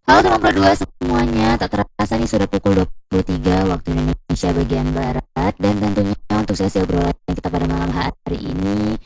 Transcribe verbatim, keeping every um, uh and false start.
Halo teman Pro dua semuanya, tak terasa nih sudah pukul dua puluh tiga waktu Indonesia bagian Barat. Dan tentunya untuk sesi obrolan kita pada malam hari ini